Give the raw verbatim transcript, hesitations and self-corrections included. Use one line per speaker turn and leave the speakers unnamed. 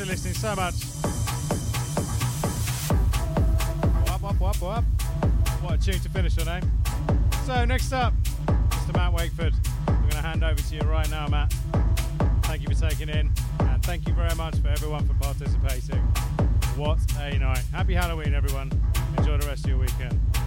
listening so much. Wop, wop, wop, wop. What a tune to finish on, eh? So, next up, Mister Matt Wakeford. I'm going to hand over to you right now, Matt. Thank you for taking in, and thank you very much for everyone for participating. What a night. Happy Halloween, everyone. Enjoy the rest of your weekend.